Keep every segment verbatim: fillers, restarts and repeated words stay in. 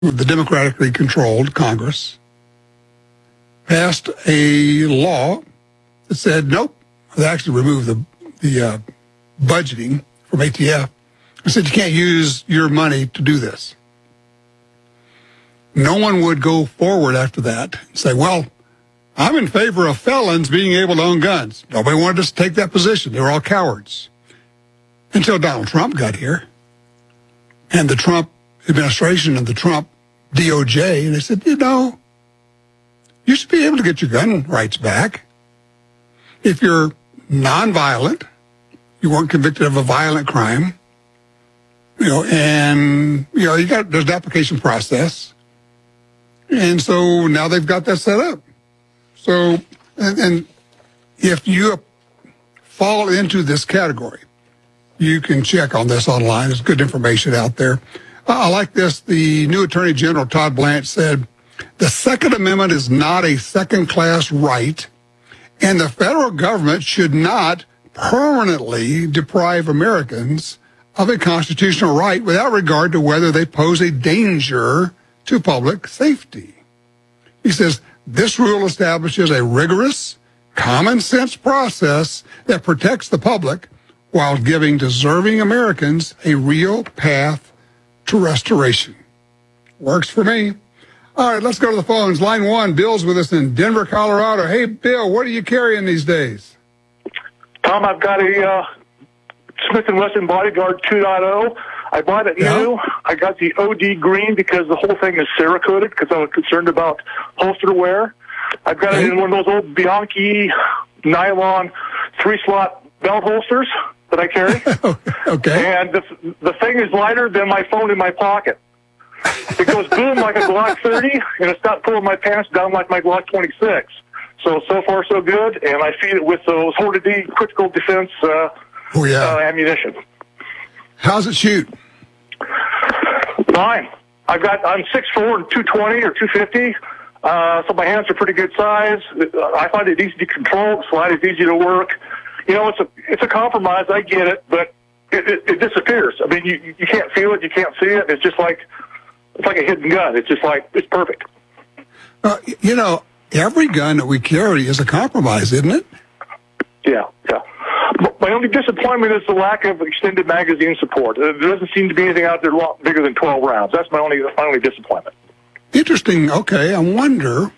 the democratically controlled Congress, passed a law that said, nope, they actually removed the, the uh, budgeting from A T F. It said you can't use your money to do this. No one would go forward after that and say, well, I'm in favor of felons being able to own guns. Nobody wanted to take that position. They were all cowards. Until Donald Trump got here. And the Trump administration and the Trump D O J, and they said, you know, you should be able to get your gun rights back. If you're nonviolent, you weren't convicted of a violent crime, you know, and, you know, you got, there's an application process. And so now they've got that set up. So, and, and if you fall into this category, you can check on this online. There's good information out there. Uh, I like this. The new Attorney General, Todd Blanche, said, the Second Amendment is not a second-class right, and the federal government should not permanently deprive Americans of a constitutional right without regard to whether they pose a danger to public safety. He says, this rule establishes a rigorous, common-sense process that protects the public while giving deserving Americans a real path to restoration. Works for me. All right, let's go to the phones. Line one, Bill's with us in Denver, Colorado. Hey, Bill, what are you carrying these days? Tom, I've got a uh, Smith and Wesson Bodyguard two point oh. I bought it Yeah. new. I got the O D green because the whole thing is Cerakoted because I was concerned about holster wear. I've got Okay. it in one of those old Bianchi nylon three-slot belt holsters that I carry. Okay. And the, the thing is lighter than my phone in my pocket. It goes boom like a Glock thirty, and it's not pulling my pants down like my Glock twenty-six. So, so far so good, and I feed it with those Horta D critical defense uh, Oh, yeah. uh, ammunition. How's it shoot? Fine. I've got, I'm six foot four and two twenty or two fifty, uh, so my hands are pretty good size. I find it easy to control. The slide is easy to work. You know, it's a it's a compromise. I get it, but it, it, it disappears. I mean, you you can't feel it, you can't see it. It's just like it's like a hidden gun. It's just like it's perfect. Uh, you know, every gun that we carry is a compromise, isn't it? Yeah, yeah. But my only disappointment is the lack of extended magazine support. There doesn't seem to be anything out there a lot bigger than twelve rounds. That's my only my only disappointment. Interesting. Okay, I wonder.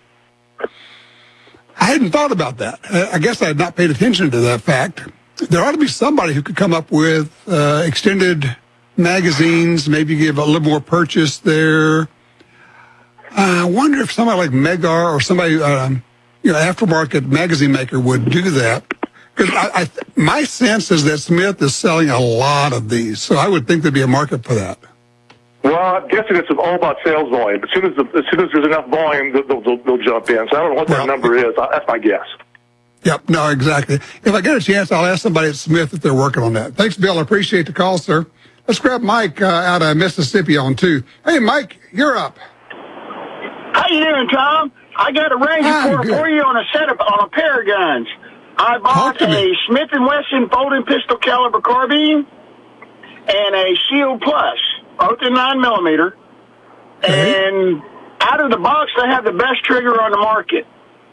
I hadn't thought about that. I guess I had not paid attention to that fact. There ought to be somebody who could come up with uh, extended magazines, maybe give a little more purchase there. Uh, I wonder if somebody like Megar or somebody, um, you know, aftermarket magazine maker would do that. Because I, I, my sense is that Smith is selling a lot of these, so I would think there'd be a market for that. Well, I'm guessing it's all about sales volume. As soon as the, as soon as there's enough volume, they'll, they'll, they'll jump in. So I don't know what Well, that number is. That's my guess. Yep, no, exactly. If I get a chance, I'll ask somebody at Smith if they're working on that. Thanks, Bill. I appreciate the call, sir. Let's grab Mike uh, out of Mississippi on two. Hey, Mike, you're up. How you doing, Tom? I got a range Ah, report good. for you on a set of on a pair of guns. I bought to me. a Smith and Wesson folding pistol caliber carbine and a Shield Plus, both in nine millimeter. Okay. And out of the box, they have the best trigger on the market.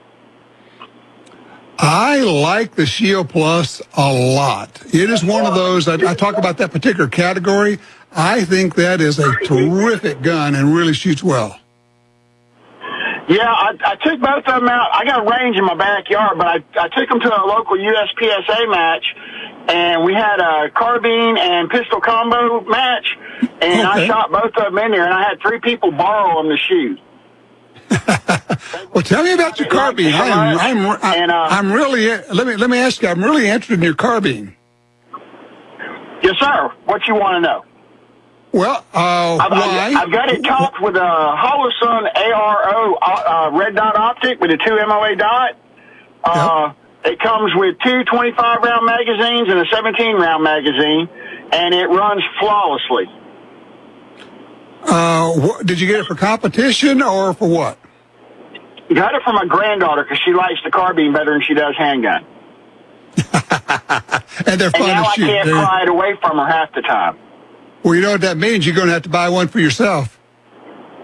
I like the Shield Plus a lot. It is one of those, I, I talk about that particular category. I think that is a terrific gun and really shoots well. Yeah, I, I took both of them out. I got a range in my backyard, but I, I took them to a local U S P S A match, and we had a carbine and pistol combo match, and Okay. I shot both of them in there, and I had three people borrow them to shoot. Well, tell me about your carbine. I'm, I'm, I'm, And, uh, I'm really, let me, let me ask you, I'm really interested in your carbine. Yes, sir. What you want to know? Well, uh, I've, why? I've, I've got it topped with a Holosun A R O uh, red dot optic with a two M O A dot. Uh, It comes with two twenty-five round magazines and a seventeen round magazine, and it runs flawlessly. Uh, wh- did you get it for competition or for what? Got it for my granddaughter because she likes the carbine better than she does handgun. And they're And fun now to I shoot. can't They're- pry it away from her half the time. Well, you know what that means? You're going to have to buy one for yourself.